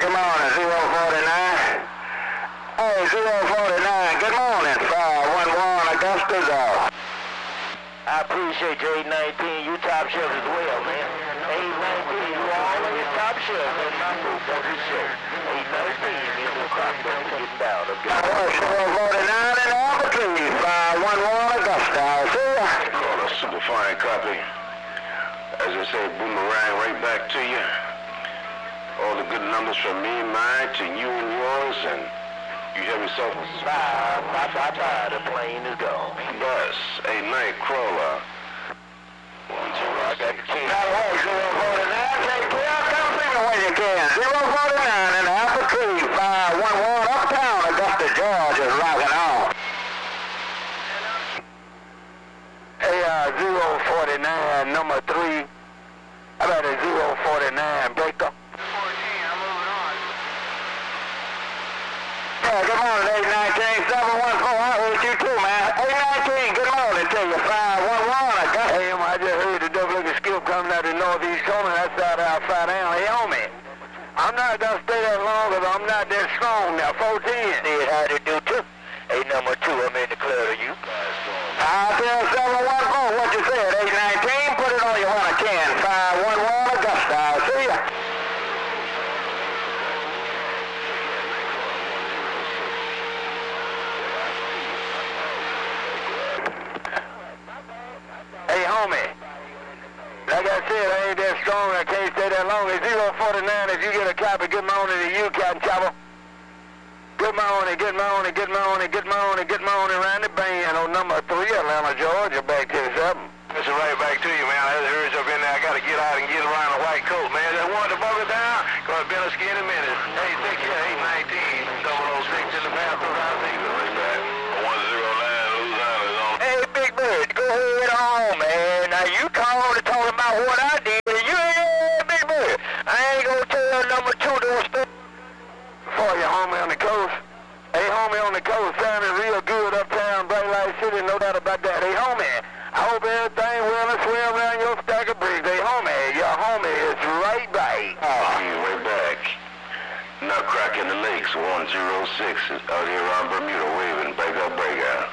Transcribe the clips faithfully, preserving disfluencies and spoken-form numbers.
Good morning, zero forty-nine. Hey, zero forty-nine, good morning. five one one Augusta's off. I appreciate you, eight nineteen. You top shelf as well, man. eight nineteen, you all in your top shelf, man. My group, that's your show. eight nineteen, you know, crop don't get down. zero forty-nine in Albuquerque. five one one Augusta. I'll see ya. Call a super fine copy. As I say, boomerang right back to you. All the good numbers from me, mine, to you and yours, and you have yourself a Bye, bye, bye, bye. The plane is gone. bus, a night crawler. One, two, I got the key. Now, hey, zero forty-nine, take care. Come see me when you can. zero forty-nine in Albuquerque. five one one uptown Augusta, Georgia is rocking on. Hey, uh, zero forty-nine, number three. How about a zero forty-nine breaker? Yeah, good morning, eight nineteen, seven one four. I heard you too, man. eight nineteen, good morning to you. five one one, I got him. I just heard the double-legged skip coming out of the northeast corner. That's out outside down. Hey, homie, I'm not going to stay that long because I'm not that strong now. fourteen. Did how to do too. Hey, number two, I'm in the clear to you. I tell seven one four what you said. eight nineteen, put it on you when I can. five one one Augusta, I'll see ya. Hey, homie, like I said, I ain't that strong, I can't stay that long. It's zero forty-nine, if you get a copy, good morning to you, Captain Chopper. Good morning, good morning, good morning, good morning, good morning, Randy Band on number three, Atlanta, Georgia, back to the seven. This is right back to you, man. I had to hurry up in there. I got to get out and get around the white coat, man. Just wanted to bugger down. Gonna be in a skinny minute. Hey, take care, eight nineteen, double oh six in the bathroom. I'll see you right back. one zero nine, Louisiana is on. Hey, Big Bird, go ahead on, man. Now, you called to talk about what I did, and you ain't Big Bird. I ain't gonna tell number two to stay for you, homie, on the coast. Hey, homie, on the coast, sounding real good uptown, Bright Light City, no doubt about that. Hey, homie, I hope everything well and swim around your stack of bricks. Hey, homie, your homie is right back. Oh, you right back. Nutcrack in the Lakes, one zero six is out here on Bermuda, waving, break up, break out.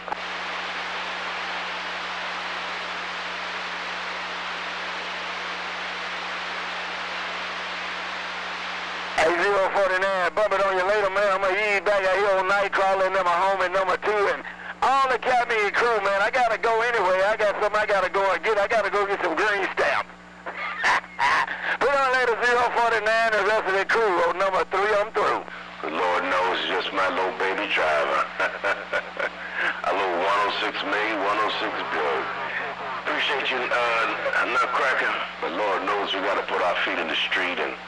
Hey, zero forty-nine, bump it on you later, man. I'm going to ease back out here on Nightcrawler, and then my homie number two, and all the captain and crew, man. I got to go anyway. I got something I got to go and get. I got to go get some green stamp. Put on later, zero forty-nine, the rest of the crew on number three, I'm through. The Lord knows it's just my little baby driver. A little one oh six May, one oh six Bill. Appreciate you, uh, Nutcracker, but Lord knows we got to put our feet in the street and...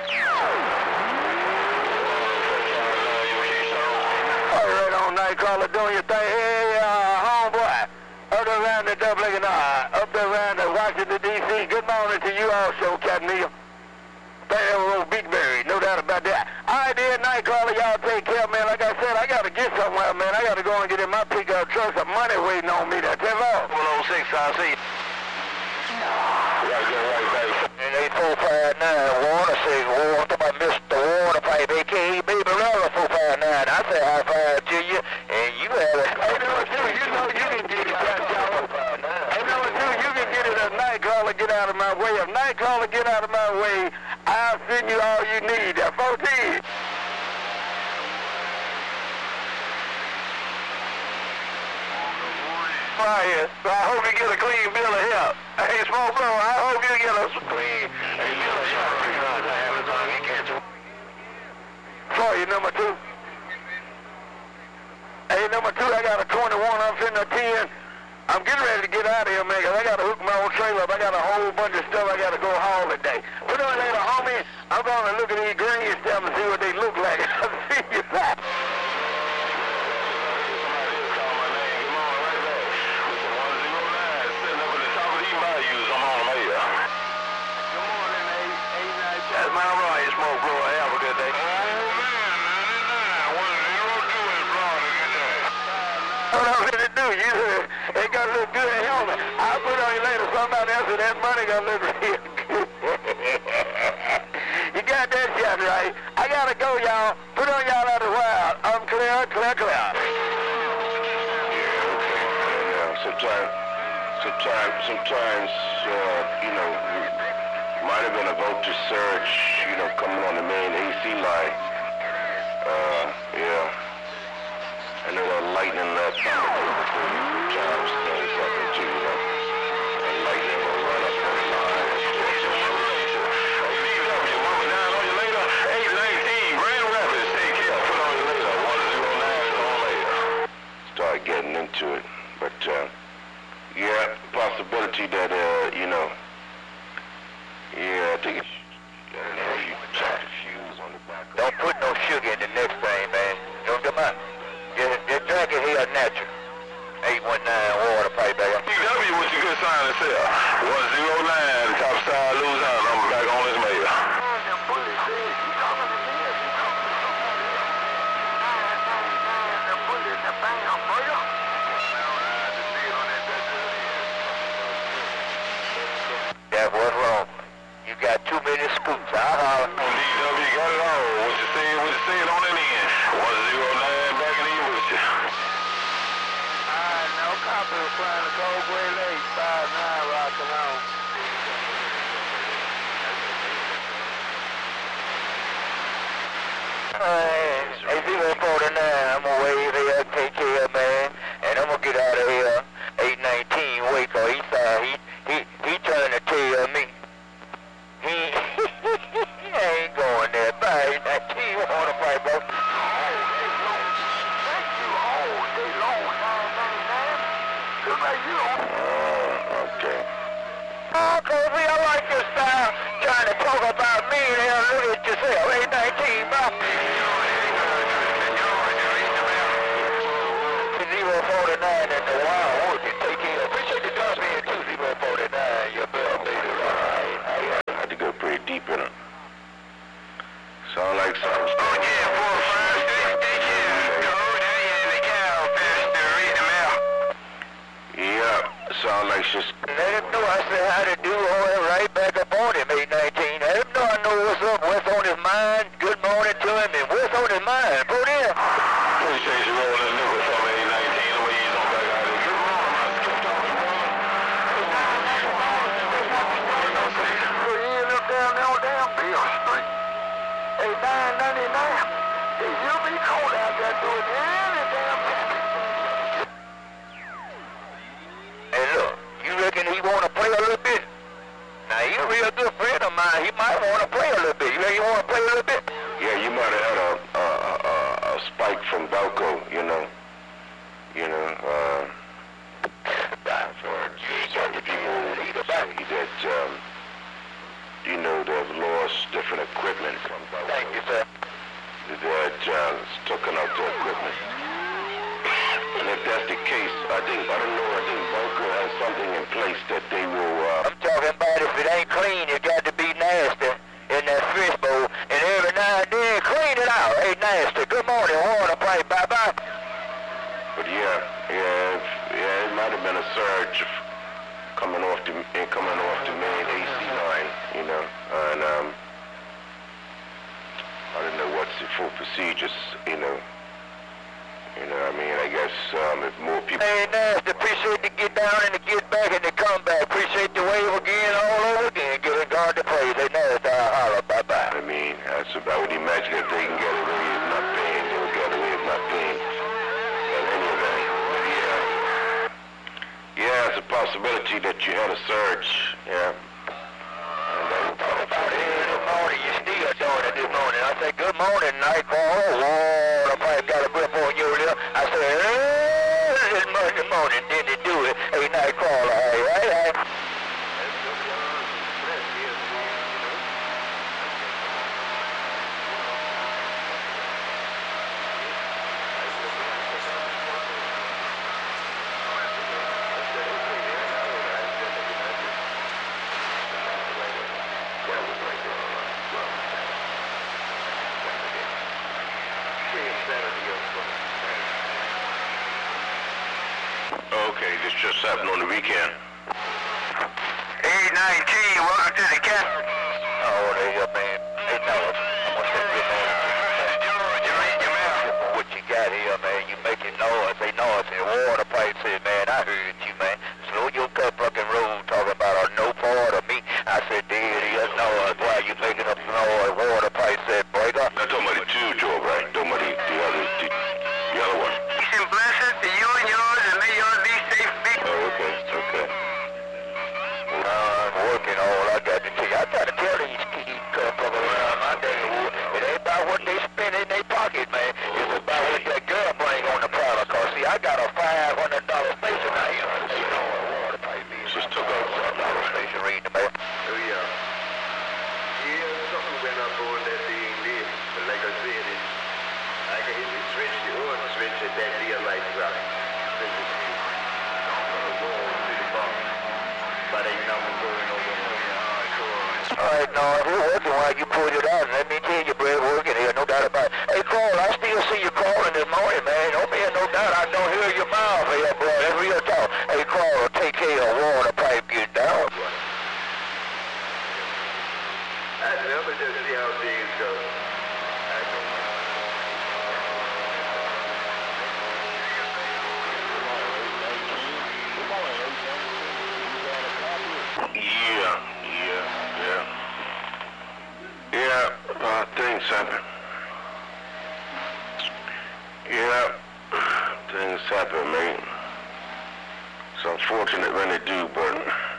All right, on Nightcrawler, doing your thing. Hey, uh, homeboy, up there around the double and uh, up there around the Washington, D C Good morning to you also, Captain Neil. There, old Big Berry, no doubt about that. All right, dear Nightcrawler, y'all take care, man. Like I said, I got to get somewhere, man. I got to go and get in my pickup truck. Some money waiting on me. That's it, all. one oh six, I'll see you. Right there, right there. And eight four five nine, water says, water, talking about Mister Water Pipe, a k a. Baby Rella four five nine. I say high five to you, and you have it. Hey, number two, you know you can get it, Captain Chopper. Hey, number two, you can get it if Nightcrawler get out of my way. If Nightcrawler get out of my way, I'll send you all you need. At fourteen. Right here. So I hope you get a clean bill of health. Hey, Smoke Blow, I hope you get a clean bill of health. For you, number two. Hey, number two, I got a twenty-one, I'm fitting a ten. I'm getting ready to get out of here, man, because I got to hook my old trailer up. I got a whole bunch of stuff I got to go haul today. Put on later, homie. I'm going to look at these green stuff and see what they look like. I'll see you back. That's my right, Smoke Blower. Have a good day. What I'm going to do, you it got to look good and healthy. I'll put on you later. Somebody else with that money got to look real good. You got that shot. That's right. I gotta go, y'all. Put on y'all out of the wild. I'm clear, clear, clear. Yeah, okay. And, uh, sometimes, sometimes, sometimes, uh, you know, might have been a voltage surge, you know, coming on the main A C line. Uh, yeah. I know that lightning last time sometimes does something too, you know. That lightning will run up on the line. C W, mama down on you later. eight nineteen, Grand Rapids, take care. Put on you later. one zero nine on later. Start getting into it. But, uh, yeah, possibility that, uh, you know, yeah, I think it's, I don't know if you check the fuse on the back. Don't put no sugar in the next thing, man. Don't come out. Just, just drink it here natural. eight one nine water pipe back. C W with your good sign and sell. one zero nine, top side, Louisiana. I'm back on this mail. That's what's wrong. You got too many scoops. I'll holler. D W got it all. What you saying, what you saying on that end? one zero nine back in here with you. Alright, no copy. We're flying the Cold Gray Lake, five nine, rocking on. Hey, zero forty-nine, I'm gonna wave here, take care, man. And I'm gonna get out of here. eight nineteen, wait, cause he saw, he, he, he trying to tell me. He, he ain't going there. Bye, eight nineteen, on the pipe, bro. Oh, okay. Oh, Kobe, I like your style. Trying to talk about me and then look at yourself. eight nineteen, bro. zero forty-nine in the wild wood. Take care. Appreciate the gun being too. zero forty-nine, your bell, baby. I had to go pretty deep in it. Sound like something. Oh, yeah, four five six, yeah. Code, yeah, the cow, Pastor, read them out. Yeah, sound like she's... Let him know I said how to do all that right back up on him, eight nineteen. Let him know I know what's up, what's on his mind. Good morning to him, and what's on his mind. Put in. Appreciate you rolling this nigga for me, eight nineteen. The way he's on back out of here. Good morning, man. Skipped off the morning. Put in up down there on damn Bill Street. Hey, nine ninety-nine. Hey, you be cold out there doing any damn thing. Hey, look, you reckon he want to play a little bit? Now, he a real good friend of mine. He might want to play a little bit. You reckon he want to play a little bit? Yeah, you might have had a, a, a, a spike from Balco, you know. You know, uh... people say that, um, you know, they've lost different equipment from Balco. Thank you, sir. That uh, taken out the equipment. And if that's the case, I think, I don't know, I think Balco has something in place that they will, uh... I'm talking about if it ain't clean, it got to be nasty in that fish bowl. And every now and then, clean it out. Hey, nasty. Good morning, water pipe. Bye-bye. But yeah, yeah, if, yeah, it might have been a surge coming off the, coming off the main A C line, you know, and, um... I don't know what's the full procedures, you know. You know, I mean, I guess um, if more people... Hey, nasty. Appreciate the get down and the get back and the comeback. Appreciate the wave again, all over again. Giving God the praise. Hey, nasty. I'll holler. Bye-bye. I mean, that's, I would imagine if they can get away with not paying, they'll get away with not paying. But anyway, yeah. Yeah, it's a possibility that you had a surge, yeah. And then, Good morning. You still doing it this morning. I say, good morning, Nightcrawler. Whoa, the pipe got a grip on you there. I say, hey, this Monday morning, did they do it? Hey, Nightcrawler, hey, hey, hey. Okay, this just happened on the weekend. eight nineteen, welcome to the captain. Oh, there you go, man. Hey, no, I'm gonna pocket, man, is about what that girl bring on the product. Cause see, I got a five hundred dollar station out here. You know what water pipe is. Just took over a dollar station reading the mail. Oh, yeah. Yeah, something went up on that thing there. But like I said, it, I can hit the switch, the on switch, and that deal light drop. Send it to you. From the wall to the box. But ain't nothing going over here. Hardcore. All right, no, if you're working while you pulled it out, and let me tell you, Brad, working here, no doubt about it. Hey, Carl, I still see you calling this morning, man. Don't be in no doubt. I don't hear your mouth here, boy. That's real talk. Hey, Carl, take care of water pipe get down. I never just see how things go. Yeah, yeah, yeah. Yeah, uh, things happen. Yeah, things happen, man. It's unfortunate when they do, but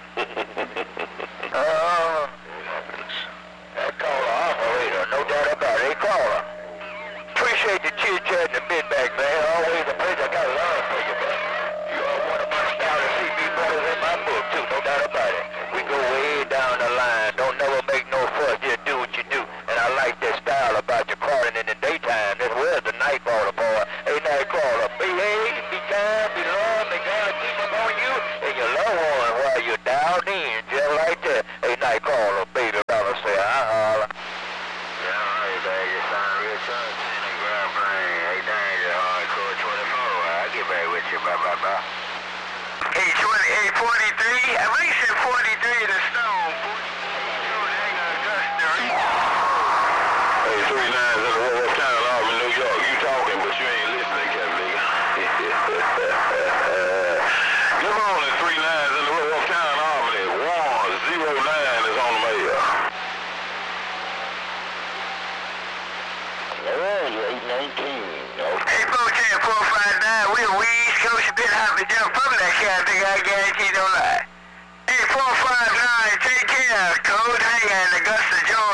Uh, that caller operator, no doubt about it. Hey, caller. Appreciate the chit-chat and the mid-back, man. Always a pleasure. I got love for you, man. You are one of my scout and C B brothers in my book, too. No doubt about it. We go way down the line. Don't never make no fuss. Just do what you do. And I like that style about you calling in the daytime. This was the night caller, boy. Hey, night caller. Behave, be kind, be loved. May God keep up on you and your loved one while you're dialed in. Just like that. Hey, night caller, baby. Brother say, I holler. yeah, all right, baby. You sound real tough. Hey, girlfriend. Hey, dang, you're hardcore twenty-four. I'll get back with you. Bye, bye, bye. Hey, twenty, hey, forty-three. I think you said forty-three to Stone. Hey, three nines in the row up town in Auburn, New York. You talking, but you ain't listening, Captain Nigga. Good morning, three nines in the row up town in Albany. one zero nine is on the mail. Oh, you're eight nineteen. Okay. Hey, four ten, four five nine. We a East Coast, a bit hot to jump from that kind of thing. I guarantee no lie. Hey, four five nine, take care. Code Hang and Augusta, Georgia.